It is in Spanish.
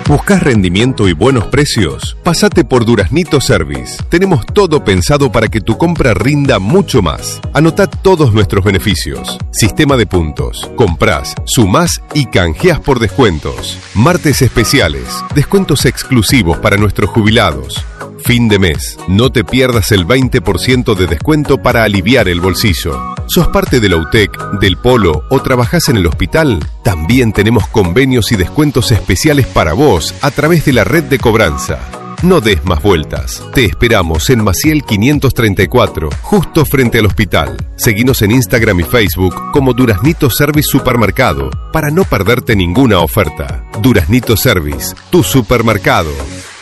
¿Buscás rendimiento y buenos precios? Pásate por Duraznito Service. Tenemos todo pensado para que tu compra rinda mucho más. Anotá todos nuestros beneficios. Sistema de puntos. Comprás, sumás y canjeás por descuentos. Martes especiales. Descuentos exclusivos para nuestros jubilados. Fin de mes. No te pierdas el 20% de descuento para aliviar el bolsillo. ¿Sos parte de la UTEC, del Polo o trabajás en el hospital? También tenemos convenios y descuentos especiales para vos a través de la red de cobranza. No des más vueltas. Te esperamos en Maciel 534, justo frente al hospital. Seguinos en Instagram y Facebook como Duraznito Service Supermercado para no perderte ninguna oferta. Duraznito Service, tu supermercado.